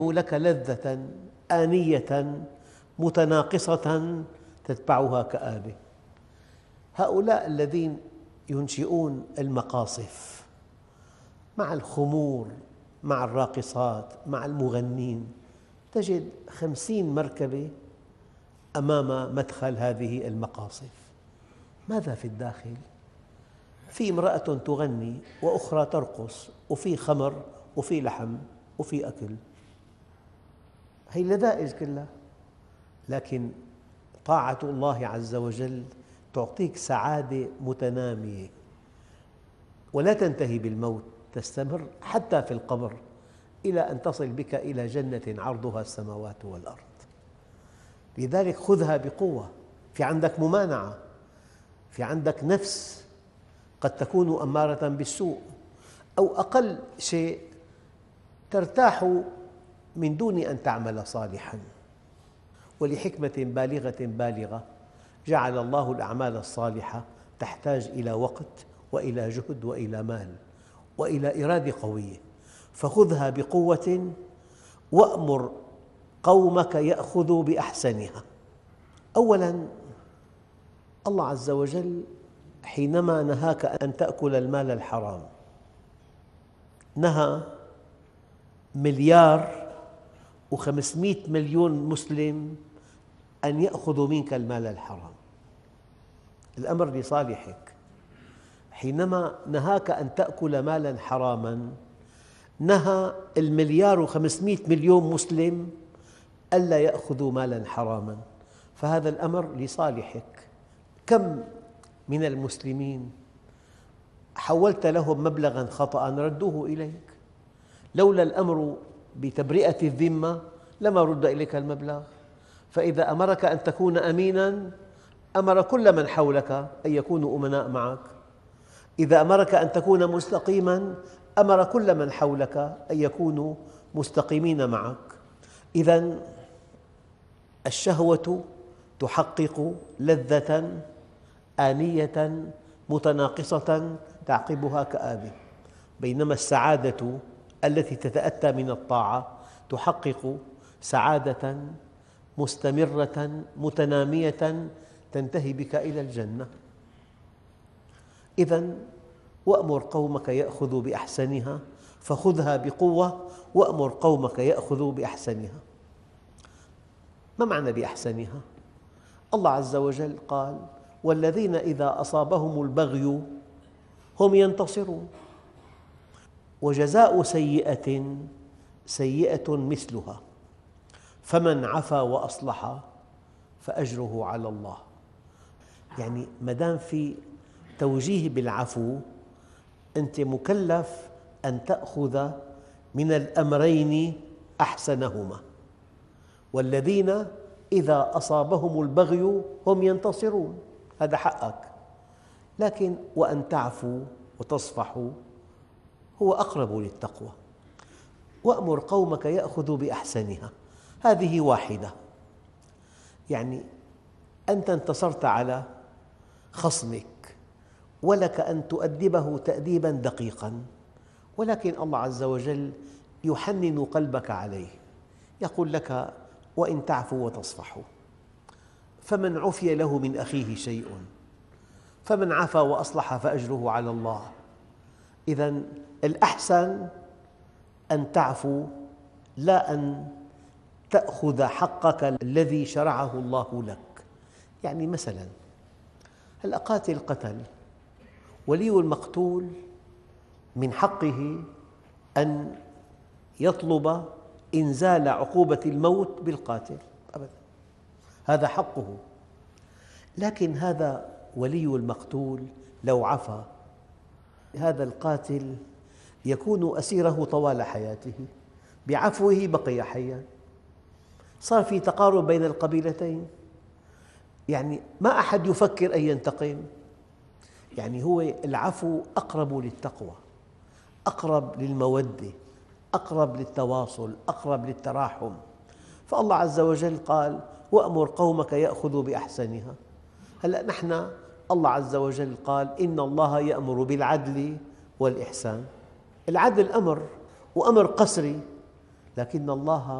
لك لذة آنية متناقصة تتبعها كآبة. هؤلاء الذين ينشئون المقاصف مع الخمور، مع الراقصات، مع المغنين، تجد 50 مركبة أمام مدخل هذه المقاصف. ماذا في الداخل؟ في امرأة تغني وأخرى ترقص، وفي خمر وفي لحم وفي أكل، هي اللذائذ كلها. لكن طاعة الله عز وجل تعطيك سعادة متنامية ولا تنتهي بالموت، تستمر حتى في القبر إلى أن تصل بك إلى جنة عرضها السماوات والأرض. لذلك خذها بقوة. في عندك ممانعة، في عندك نفس قد تكون أمارة بالسوء، أو أقل شيء ترتاح من دون أن تعمل صالحاً. ولحكمة بالغة جعل الله الأعمال الصالحة تحتاج إلى وقت وإلى جهد وإلى مال وإلى إرادة قوية. فخذها بقوة وأمر قومك يأخذوا بأحسنها. أولاً، الله عز وجل حينما نهاك أن تأكل المال الحرام نهى 1,500,000,000 مسلم أن يأخذوا منك المال الحرام. الأمر لصالحك. حينما نهاك أن تأكل مالا حراما نهى 1,500,000,000 مسلم ألا يأخذوا مالا حراما، فهذا الأمر لصالحك. كم من المسلمين حولت لهم مبلغا خطأ ردوه إليك، لولا الأمر بتبرئة الذمة لما رد إليك المبلغ. فإذا أمرك أن تكون أميناً أمر كل من حولك أن يكونوا أمناء معك، إذا أمرك أن تكون مستقيماً أمر كل من حولك أن يكونوا مستقيمين معك. إذن الشهوة تحقق لذة آنية متناقصة تعقبها كآبة، بينما السعادة التي تتأتى من الطاعة تحقق سعادة مستمرة متنامية تنتهي بك إلى الجنة. إذن وأمر قومك يأخذوا بأحسنها، فخذها بقوة وأمر قومك يأخذوا بأحسنها. ما معنى بأحسنها؟ الله عز وجل قال: والذين إذا أصابهم البغي هم ينتصرون، وجزاء سيئة سيئة مثلها، فمن عفا وأصلح فأجره على الله. يعني ما دام في توجيه بالعفو أنت مكلف أن تأخذ من الأمرين أحسنهما. والذين إذا أصابهم البغي هم ينتصرون، هذا حقك. لكن وأن تعفوا وتصفحوا هو أقرب للتقوى. وأمر قومك يأخذوا بأحسنها، هذه واحدة. يعني أنت انتصرت على خصمك ولك أن تؤدبه تأديباً دقيقاً، ولكن الله عز وجل يحنن قلبك عليه، يقول لك: وإن تعفوا وتصفحوا. فمن عفي له من أخيه شيء فمن عفا وأصلح فأجره على الله. إذن الأحسن أن تعفو، لا أن تأخذ حقك الذي شرعه الله لك. يعني مثلاً القاتل قتل، ولي المقتول من حقه أن يطلب إنزال عقوبة الموت بالقاتل أبداً، هذا حقه. لكن هذا ولي المقتول لو عفا، هذا القاتل يكون أسيره طوال حياته، بعفوه بقي حياً، صار في تقارب بين القبيلتين. يعني ما أحد يفكر أن ينتقم. يعني هو العفو أقرب للتقوى، أقرب للمودة، أقرب للتواصل، أقرب للتراحم. فالله عز وجل قال: وأمر قومك يأخذوا بأحسنها. هلأ نحن الله عز وجل قال: إن الله يأمر بالعدل والإحسان. العدل أمر، وأمر قسري، لكن الله